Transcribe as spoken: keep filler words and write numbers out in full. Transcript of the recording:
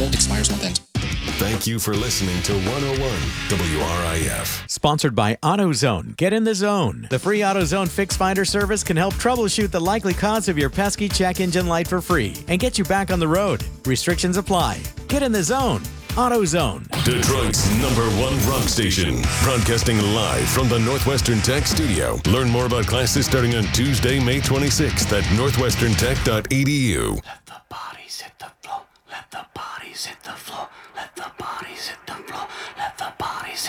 available. Expires month end. Thank you for listening to one oh one W R I F. Sponsored by AutoZone. Get in the zone. The free AutoZone Fix Finder service can help troubleshoot the likely cause of your pesky check engine light for free and get you back on the road. Restrictions apply. Get in the zone. AutoZone. Detroit's number one rock station. Broadcasting live from the Northwestern Tech studio. Learn more about classes starting on Tuesday, May twenty-sixth at northwestern tech dot e d u. Let the bodies hit the floor. Let the bodies hit the floor. Let the bodies hit the floor.